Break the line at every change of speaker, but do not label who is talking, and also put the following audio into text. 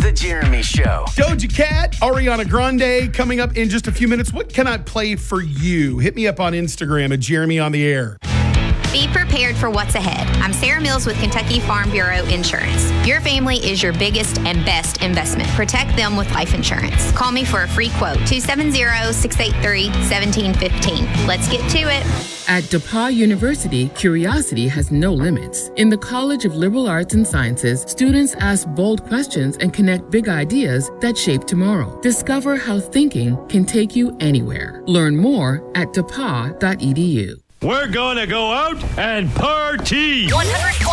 The Jeremy Show.
Doja Cat, Ariana Grande coming up in just a few minutes. What can I play for you? Hit me up on Instagram at Jeremy on the Air.
Be prepared for what's ahead. I'm Sarah Mills with Kentucky Farm Bureau Insurance. Your family is your biggest and best investment. Protect them with life insurance. Call me for a free quote, 270-683-1715. Let's get to it.
At DePauw University, curiosity has no limits. In the College of Liberal Arts and Sciences, students ask bold questions and connect big ideas that shape tomorrow. Discover how thinking can take you anywhere. Learn more at depaw.edu.
We're gonna go out and party!
100.9